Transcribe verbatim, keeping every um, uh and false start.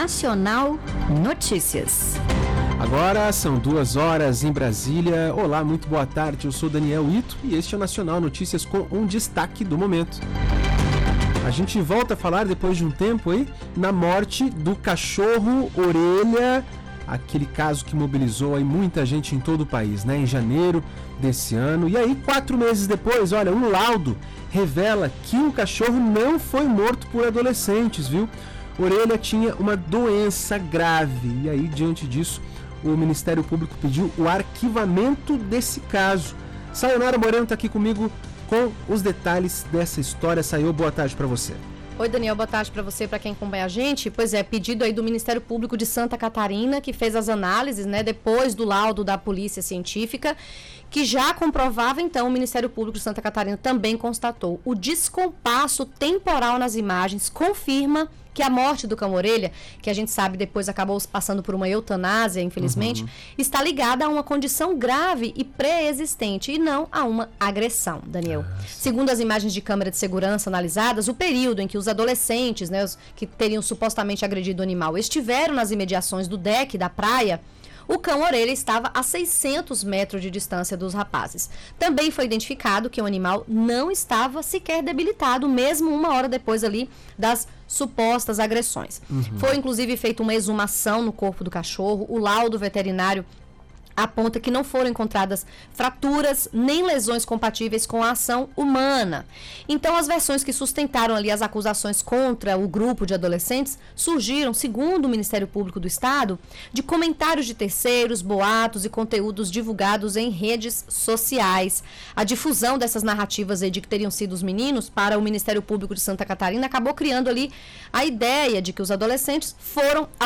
Nacional Notícias. Agora são duas horas em Brasília. Olá, muito boa tarde. Eu sou Daniel Ito e este é o Nacional Notícias com um destaque do momento. A gente volta a falar depois de um tempo aí na morte do cachorro Orelha, aquele caso que mobilizou aí muita gente em todo o país, né? Em janeiro desse ano. E aí, quatro meses depois, olha, um laudo revela que o cachorro não foi morto por adolescentes, viu? Orelha tinha uma doença grave. E aí, diante disso, o Ministério Público pediu o arquivamento desse caso. Sayonara Moreno está aqui comigo com os detalhes dessa história. Sayô, boa tarde para você. Oi, Daniel, boa tarde para você, para quem acompanha a gente. Pois é, pedido aí do Ministério Público de Santa Catarina, que fez as análises, né, depois do laudo da Polícia Científica, que já comprovava, então, o Ministério Público de Santa Catarina também constatou o descompasso temporal nas imagens, confirma que a morte do cão-orelha, que a gente sabe depois acabou passando por uma eutanásia, infelizmente, uhum. está ligada a uma condição grave e pré-existente e não a uma agressão, Daniel. Nossa. Segundo as imagens de câmera de segurança analisadas, o período em que os adolescentes, né, os que teriam supostamente agredido o animal, estiveram nas imediações do deck da praia, o cão-orelha estava a seiscentos metros de distância dos rapazes. Também foi identificado que o animal não estava sequer debilitado, mesmo uma hora depois ali das supostas agressões. Uhum. Foi inclusive feita uma exumação no corpo do cachorro. O laudo veterinário aponta que não foram encontradas fraturas nem lesões compatíveis com a ação humana. Então, as versões que sustentaram ali as acusações contra o grupo de adolescentes surgiram, segundo o Ministério Público do Estado, de comentários de terceiros, boatos e conteúdos divulgados em redes sociais. A difusão dessas narrativas aí de que teriam sido os meninos para o Ministério Público de Santa Catarina acabou criando ali a ideia de que os adolescentes foram